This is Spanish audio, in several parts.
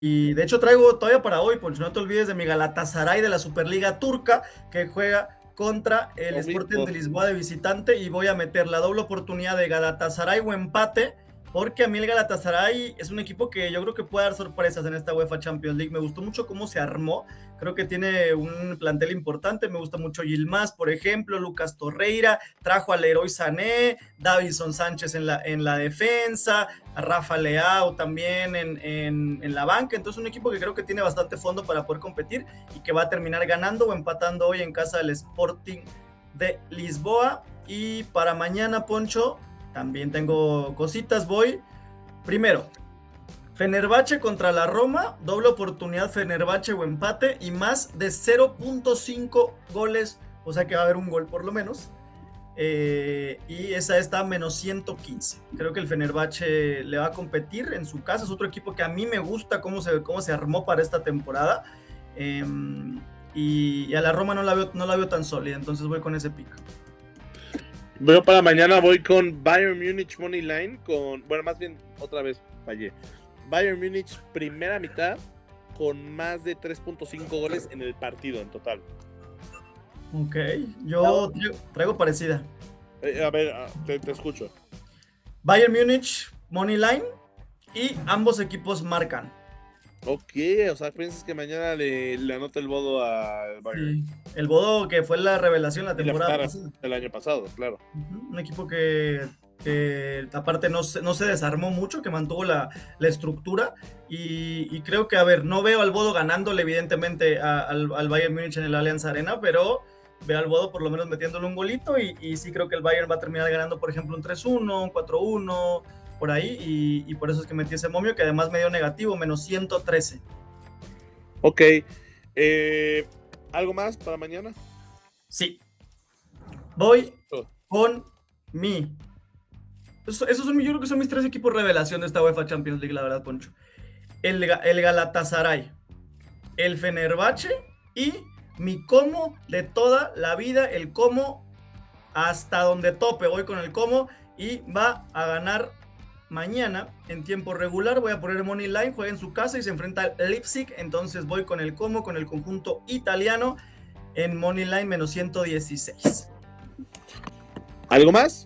Y de hecho traigo todavía para hoy, Poncho, no te olvides de mi Galatasaray de la Superliga Turca, que juega contra el Lo Sporting mismo. de Lisboa de visitante, y voy a meter la doble oportunidad de Galatasaray o empate, porque a mí el Galatasaray es un equipo que yo creo que puede dar sorpresas en esta UEFA Champions League. Me gustó mucho cómo se armó, creo que tiene un plantel importante, me gusta mucho Yilmaz, por ejemplo, Lucas Torreira, trajo al Leroy Sané, Davinson Sánchez en la defensa, a Rafa Leao también en la banca. Entonces un equipo que creo que tiene bastante fondo para poder competir y que va a terminar ganando o empatando hoy en casa del Sporting de Lisboa. Y para mañana, Poncho, también tengo cositas. Voy primero Fenerbahce contra la Roma, doble oportunidad Fenerbahce o empate, y más de 0.5 goles, o sea que va a haber un gol por lo menos. Y esa está a menos 115. Creo que el Fenerbahce le va a competir en su casa. Es otro equipo que a mí me gusta cómo se armó para esta temporada. Eh, y a la Roma no la veo tan sólida, entonces voy con ese pick. Veo para mañana, voy con Bayern Múnich Money Line, bueno, más bien, otra vez fallé. Bayern Múnich primera mitad con más de 3.5 goles en el partido en total. Ok, yo traigo parecida. A ver, te escucho. Bayern Múnich, Money Line, y ambos equipos marcan. Ok, o sea, piensas que mañana le anota el bodo al Bayern. Sí, el Bodo que fue la revelación la temporada pasada. El año pasado, claro. Un equipo que aparte no se desarmó mucho, que mantuvo la estructura, y creo que, a ver, no veo al Bodo ganándole evidentemente al Bayern Múnich en el Allianz Arena, pero veo al Bodo por lo menos metiéndole un golito, y sí creo que el Bayern va a terminar ganando, por ejemplo, un 3-1, un 4-1, por ahí, y por eso es que metí ese momio, que además me dio negativo, menos 113. Ok, ¿algo más para mañana? Sí, voy con mi... Esos son, yo creo que son mis tres equipos revelación de esta UEFA Champions League, la verdad, Poncho. El Galatasaray, el Fenerbahce y mi Como de toda la vida, el Como hasta donde tope. Voy con el Como y va a ganar mañana en tiempo regular. Voy a poner Money Line, juega en su casa y se enfrenta al Leipzig. Entonces voy con el Como, con el conjunto italiano en Money Line menos 116. ¿Algo más?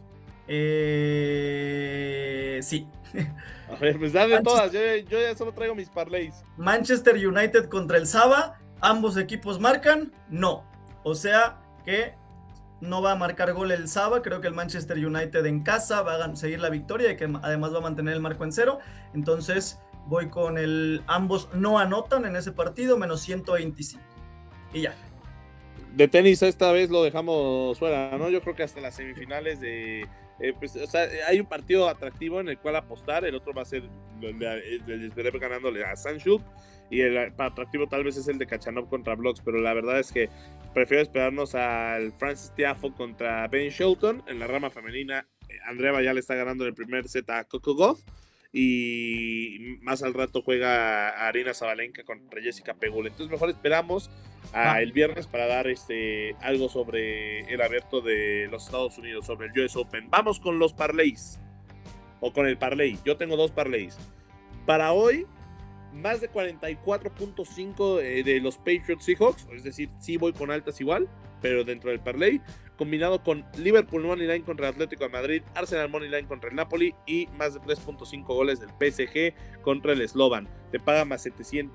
Sí. A ver, pues dale todas. Yo ya solo traigo mis parlays. Manchester United contra el Saba. Ambos equipos marcan. No. O sea que no va a marcar gol el Saba. Creo que el Manchester United en casa va a seguir la victoria y que además va a mantener el marco en 0. Entonces voy con el... Ambos no anotan en ese partido, menos 125. Y ya. De tenis esta vez lo dejamos fuera, ¿no? Yo creo que hasta las semifinales de... pues, o sea, hay un partido atractivo en el cual apostar, el otro va a ser el de Zverev ganándole a Sanchuk, y el atractivo tal vez es el de Kachanov contra Blocks, pero la verdad es que prefiero esperarnos al Francis Tiafoe contra Ben Shelton. En la rama femenina, Andrea ya le está ganando en el primer set a Coco Gauff, y más al rato juega a Arina Zabalenka contra Jessica Pegula. Entonces mejor esperamos el viernes para dar algo sobre el abierto de los Estados Unidos, sobre el US Open. Vamos con los parlays, o con el parlay. Yo tengo dos parlays para hoy. Más de 44.5 de los Patriots Seahawks, es decir, sí voy con altas igual, pero dentro del parlay, combinado con Liverpool Money Line contra el Atlético de Madrid, Arsenal Money Line contra el Napoli y más de 3.5 goles del PSG contra el Slovan. Te paga más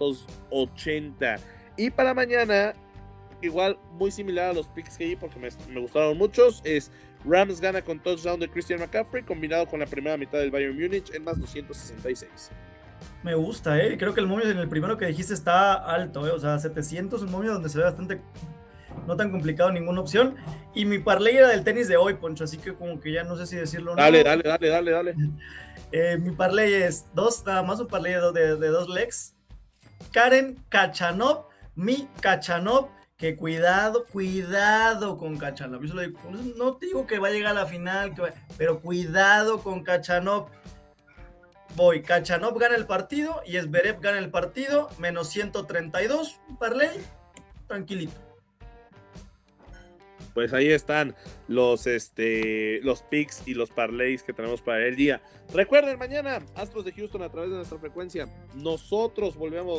780. Y para mañana, igual muy similar a los picks que di porque me gustaron muchos, es Rams gana con touchdown de Christian McCaffrey combinado con la primera mitad del Bayern Múnich en más 266. Me gusta, creo que el momio en el primero que dijiste está alto, o sea, 700, un momio donde se ve bastante, no tan complicado ninguna opción. Y mi parlay era del tenis de hoy, Poncho, así que como que ya no sé si decirlo o no. Dale. Mi parlay es nada más un parlay de dos legs. Karen Khachanov, mi Khachanov, que cuidado con Khachanov. Yo no te digo que va a llegar a la final, pero cuidado con Khachanov. Voy, Khachanov gana el partido y Zverev gana el partido, menos 132, parlay, tranquilito. Pues ahí están los picks y los parlays que tenemos para el día. Recuerden, mañana Astros de Houston a través de nuestra frecuencia. Nosotros volvemos